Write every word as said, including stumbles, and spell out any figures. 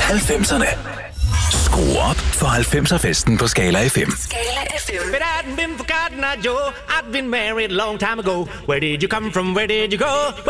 halvfemserne. Skru op for halvfemser-festen på Skala F M. Skala F M. But I hadn't been forgotten, I Joe. I'd been married a long time ago. Where did you come from? Where did you go?